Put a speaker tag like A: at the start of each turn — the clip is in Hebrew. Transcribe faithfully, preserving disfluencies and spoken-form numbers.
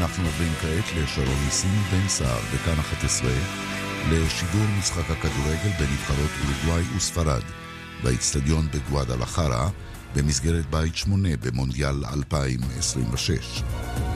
A: אנחנו עוברים כעת לשרון ניסים בן סער בכאן אחת עשרה לשידור משחק הכדורגל בנבחרות אורוגוואי וספרד באצטדיון בגואדלחרה במסגרת בית שמונה במונדיאל אלפיים עשרים ושש.